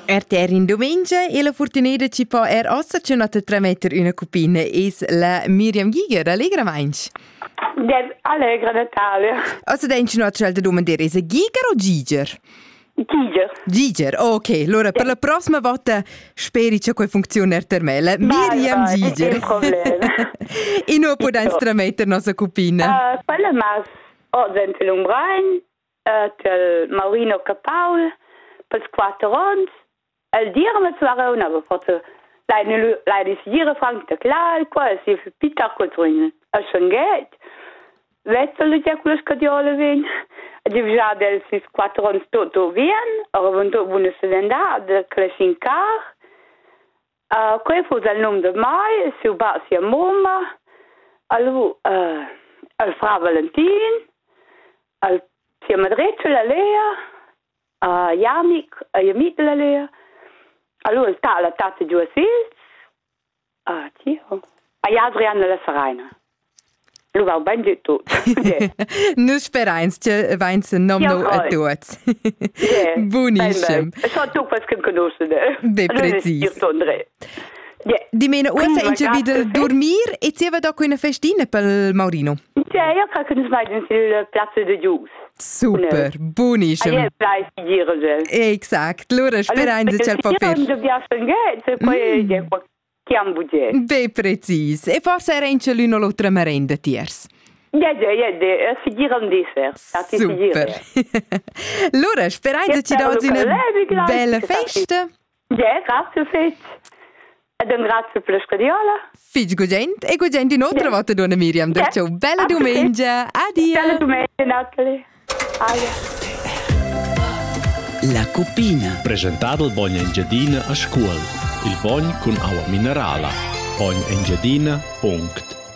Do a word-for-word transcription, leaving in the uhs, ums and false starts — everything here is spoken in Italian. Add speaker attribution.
Speaker 1: Er ter in domenica e la fortuneda ci può er ossa c'è nota tre meter una cupina es la Miriam Giger. Allegra mainch?
Speaker 2: Allegra Natalia.
Speaker 1: Ossa denci no c'è da domandare, es a Giger o Giger?
Speaker 2: Giger.
Speaker 1: Giger, ok. Allora, per la prossima volta speri che quei funziona er ter me. La Miriam
Speaker 2: vai,
Speaker 1: Giger.
Speaker 2: Non problema.
Speaker 1: E no può da tre meter nostra cupina?
Speaker 2: Uh, quella mas o dentro l'Umbrain, uh, Maurino Capaul, per quattro rons. El dire met zware una, aber forse leine leine siere frank de klar, qua si pita cotrine. A schon geht. Wetzel ja kulos kadiole wen. Die ja del sis quattro rons toto vien, aber wenn du wohnen se denn da, de klesin car. Uh, quei fu dal nome de mai, si ba si moma. Allo uh, al fra Valentin, al si madreccio la Lea, a uh, Yamik, a uh, Yamit la Lea. Allora il ta la tata giù a Sils. Ah, tio. A Adriana la Sarina. Lo va ben di tutto.
Speaker 1: Nu spereins, che vains nom no a tuots. Buonissimo.
Speaker 2: So tu pas che conosce.
Speaker 1: Be precis. Di mena usa ince wieder dormir e zieva da una festina per Maurino.
Speaker 2: Ja, io credo che non sbaglio sul piazza de Gius.
Speaker 1: Super, buonissimo.
Speaker 2: Ah, yeah, dire
Speaker 1: Exact. Allora speranza c'è il po' per.
Speaker 2: Non dobbiamo fare, poi c'è qualche budget.
Speaker 1: Be precis. E forse era in l'uno l'altra merenda tiers.
Speaker 2: Ja, ja, ja, si gira un dessert.
Speaker 1: Super. Allora speranza ci dà una bella festa.
Speaker 2: Ja, grazie festa. E dan grazie per la scadiola.
Speaker 1: Fitch gugent e gugent in altra volta donna Miriam.
Speaker 2: Yeah.
Speaker 1: Ciao, bella domenica. Addio.
Speaker 2: Bella domenica, Natalie.
Speaker 3: La cupina.
Speaker 4: Presentato il Bogna Engiadina a scuola. Il Bogn con acqua minerale. bogn engiadina punto